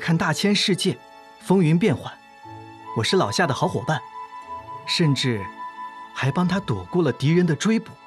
看大千世界，风云变幻，我是老夏的好伙伴，甚至还帮他躲过了敌人的追捕。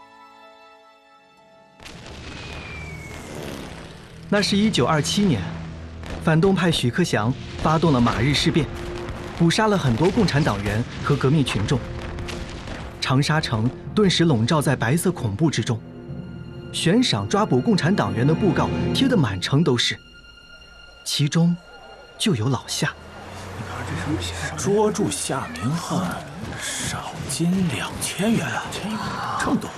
那是1927年，反动派许克祥发动了马日事变，捕杀了很多共产党员和革命群众。长沙城顿时笼罩在白色恐怖之中，悬赏抓捕共产党员的布告贴得满城都是，其中就有老夏。 捉住夏明翰，赏金2000元，这么多。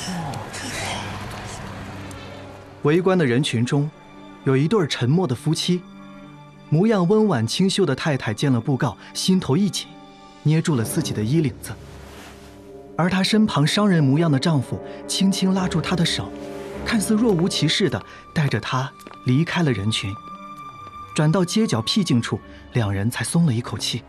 围观的人群中，有一对沉默的夫妻，模样温婉清秀的太太见了布告，心头一紧，捏住了自己的衣领子。而她身旁商人模样的丈夫轻轻拉住她的手，看似若无其事地带着她离开了人群。转到街角僻静处，两人才松了一口气。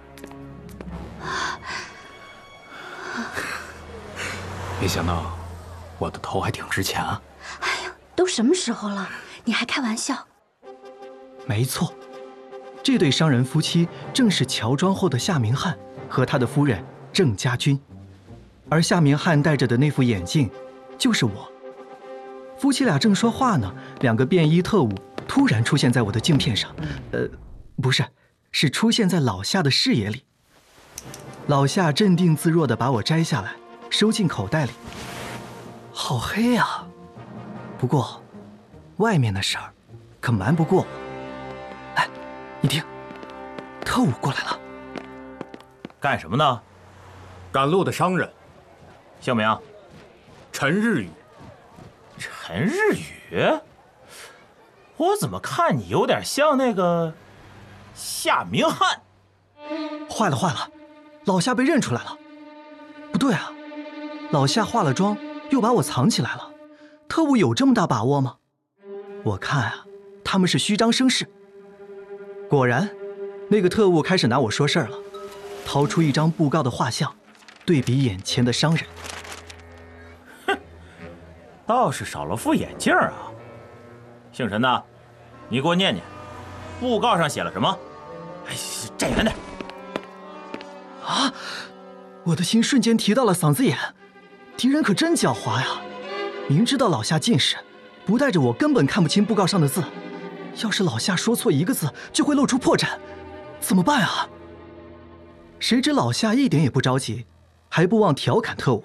没想到我的头还挺值钱啊！ 哎呀，都什么时候了，你还开玩笑？ 没错，这对商人夫妻正是乔装后的夏明翰和他的夫人郑家军，而夏明翰戴着的那副眼镜就是我。夫妻俩正说话呢，两个便衣特务突然出现在我的镜片上，不是，是出现在老夏的视野里。老夏镇定自若地把我摘下来，收进口袋里。好黑呀，不过外面的事儿可瞒不过我。哎，你听，特务过来了。 干什么呢？ 赶路的商人， 姓名？ 陈日宇。 陈日宇？我怎么看你有点像那个夏明翰？ 坏了坏了，老夏被认出来了。不对啊，老夏化了妆又把我藏起来了，特务有这么大把握吗？我看啊，他们是虚张声势。果然，那个特务开始拿我说事儿了，掏出一张布告的画像，对比眼前的商人。 哼，倒是少了副眼镜啊。姓陈的，你给我念念，布告上写了什么？哎，站远点。 啊！我的心瞬间提到了嗓子眼，敌人可真狡猾呀！明知道老夏近视，不带着我根本看不清布告上的字。要是老夏说错一个字，就会露出破绽，怎么办啊？谁知老夏一点也不着急，还不忘调侃特务：“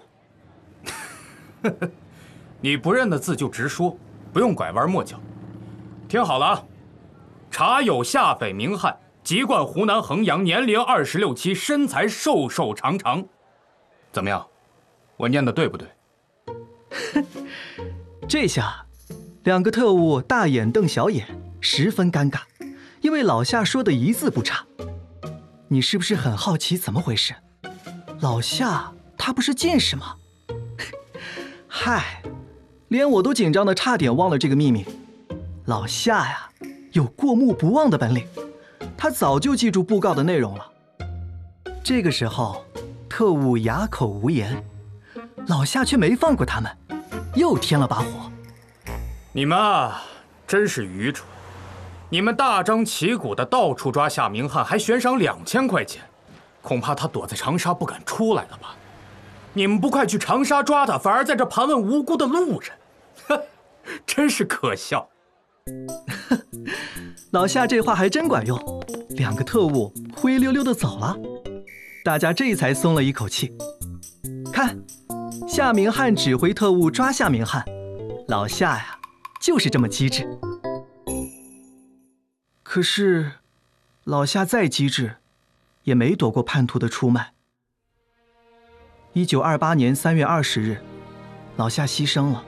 你不认的字就直说，不用拐弯抹角。听好了啊，查有夏匪明翰，籍贯湖南衡阳，年龄26、7，身材瘦瘦长长。怎么样？我念的对不对？” 这下，两个特务大眼瞪小眼，十分尴尬，因为老夏说的一字不差。你是不是很好奇怎么回事？老夏他不是近视吗？嗨，连我都紧张的差点忘了这个秘密。老夏呀，有过目不忘的本领，他早就记住布告的内容了。这个时候，特务哑口无言，老夏却没放过他们，又添了把火。 你们啊，真是愚蠢！你们大张旗鼓的到处抓夏明翰，还悬赏2000块钱，恐怕他躲在长沙不敢出来了吧？你们不快去长沙抓他，反而在这盘问无辜的路人，哼，真是可笑！ 老夏这话还真管用，两个特务灰溜溜的走了，大家这才松了一口气。看，夏明翰指挥特务抓夏明翰，老夏呀，就是这么机智。可是，老夏再机智，也没躲过叛徒的出卖。1928年3月20日，老夏牺牲了，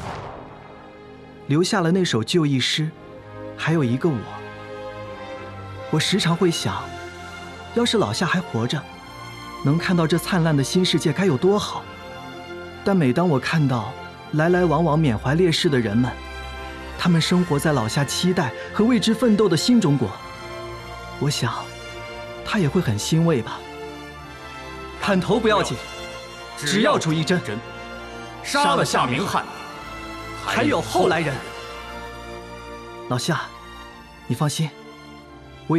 留下了那首就义诗，还有一个我。我时常会想，要是老夏还活着，能看到这灿烂的新世界该有多好。但每当我看到来来往往缅怀烈士的人们，他们生活在老夏期待和为之奋斗的新中国，我想他也会很欣慰吧。砍头不要紧，只要出一针， 杀了夏明翰， 还有后来人。老夏，你放心，